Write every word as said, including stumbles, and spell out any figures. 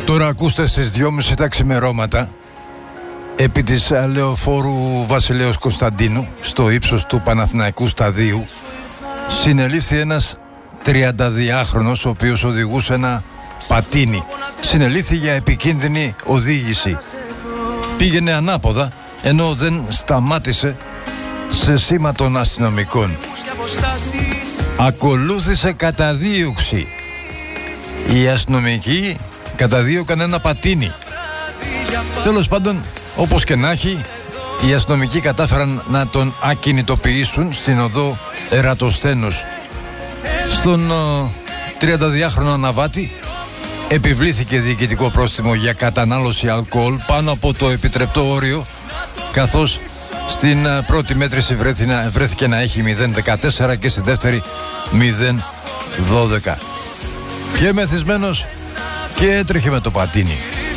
Τώρα ακούστε στις δυόμιση τα ξημερώματα, επί της λεωφόρου Βασιλέως Κωνσταντίνου, στο ύψος του Παναθηναϊκού Σταδίου, συνελήφθη ένας τριανταδυάχρονος, ο οποίος οδηγούσε ένα πατίνι. Συνελήφθη για επικίνδυνη οδήγηση. Πήγαινε ανάποδα, ενώ δεν σταμάτησε σε σήμα των αστυνομικών. Ακολούθησε καταδίωξη. Οι αστυνομικοί καταδίωκαν ένα πατίνι. Τέλος πάντων, όπως και να έχει, οι αστυνομικοί κατάφεραν να τον ακινητοποιήσουν στην οδό Ερατοσθένους. Στον uh, τριανταδυάχρονο αναβάτη επιβλήθηκε διοικητικό πρόστιμο για κατανάλωση αλκοόλ πάνω από το επιτρεπτό όριο, καθώς στην uh, πρώτη μέτρηση βρέθηκε, βρέθηκε να έχει μηδέν κόμμα δεκατέσσερα και στη δεύτερη μηδέν κόμμα δώδεκα. Και μεθυσμένος και έτρεχε με το πατίνι.